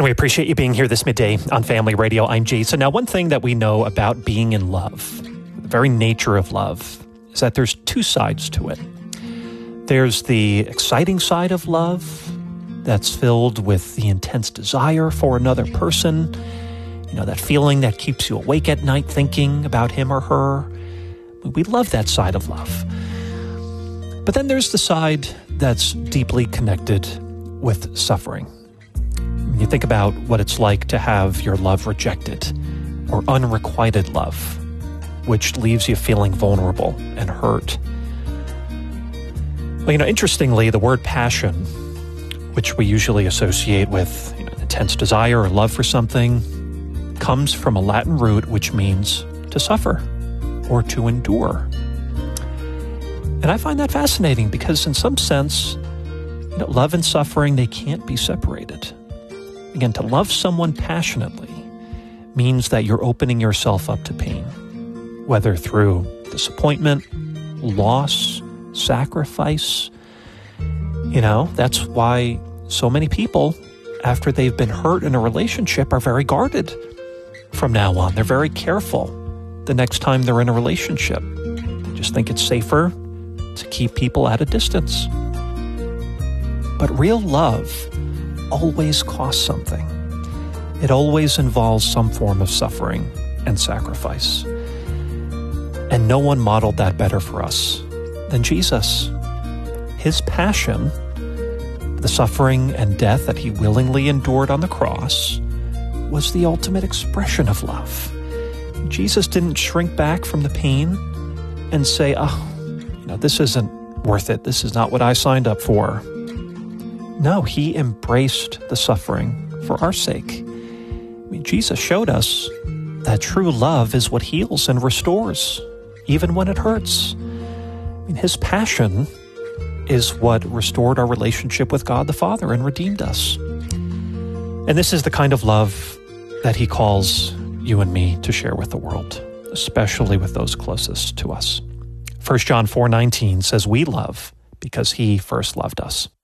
And we appreciate you being here this midday on Family Radio. I'm Jason. Now, one thing that we know about being in love, the very nature of love, is that there's two sides to it. There's the exciting side of love that's filled with the intense desire for another person, that feeling that keeps you awake at night thinking about him or her. We love that side of love. But then there's the side that's deeply connected with suffering. You think about what it's like to have your love rejected or unrequited love, which leaves you feeling vulnerable and hurt. Well, interestingly, the word passion, which we usually associate with intense desire or love for something, comes from a Latin root which means to suffer or to endure. And I find that fascinating because in some sense, love and suffering, they can't be separated. Again, to love someone passionately means that you're opening yourself up to pain, whether through disappointment, loss, sacrifice. That's why so many people, after they've been hurt in a relationship, are very guarded from now on. They're very careful the next time they're in a relationship. They just think it's safer to keep people at a distance. But real love always costs something. It always involves some form of suffering and sacrifice. And no one modeled that better for us than Jesus. His passion, the suffering and death that he willingly endured on the cross, was the ultimate expression of love. Jesus didn't shrink back from the pain and say, this isn't worth it. This is not what I signed up for. No, he embraced the suffering for our sake. Jesus showed us that true love is what heals and restores, even when it hurts. His passion is what restored our relationship with God the Father and redeemed us. And this is the kind of love that he calls you and me to share with the world, especially with those closest to us. 1 John 4:19 says we love because he first loved us.